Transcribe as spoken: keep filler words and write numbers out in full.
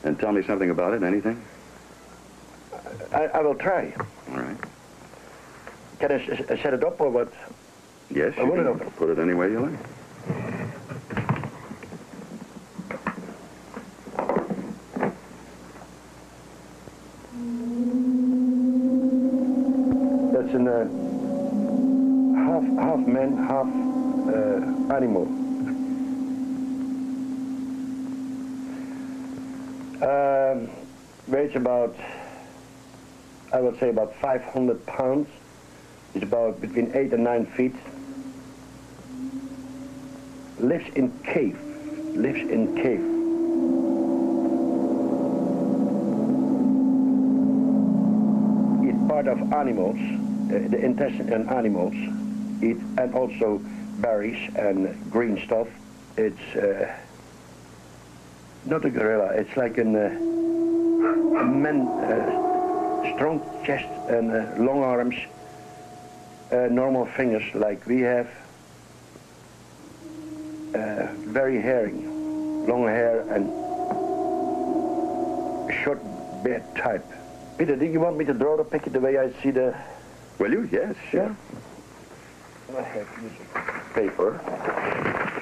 And tell me something about it, anything? I, I will try. All right. Can I s- s- set it up or what? Yes, I you want it can up. put it any way you like. That's an uh, half half man, half uh, animal. Um, weighs about, I would say about five hundred pounds. It's about between eight and nine feet. Lives in cave. Lives in cave. Eat part of animals, uh, the intestine and animals. Eat and also berries and green stuff. It's uh, not a gorilla. It's like an, uh, a man, uh, strong chest and uh, long arms, uh, normal fingers like we have. Uh, very hairy, long hair and short beard type. Peter, do you want me to draw the picture the way I see the... Will you? Yes, sure. Yeah? I have used paper.